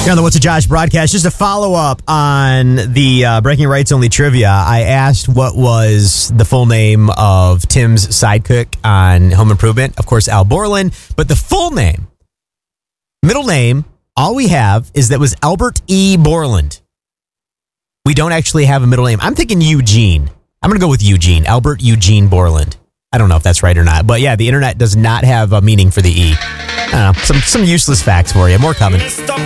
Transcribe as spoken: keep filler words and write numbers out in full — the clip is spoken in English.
Here on the What's a Josh broadcast, just a follow-up on the uh, Breaking Rights Only trivia. I asked what was the full name of Tim's sidekick on Home Improvement. Of course, Al Borland. But the full name, middle name, all we have is that was Albert E. Borland. We don't actually have a middle name. I'm thinking Eugene. I'm going to go with Eugene. Albert Eugene Borland. I don't know if that's right or not. But yeah, the internet does not have a meaning for the E. I don't know. Some, some useless facts for you. More coming.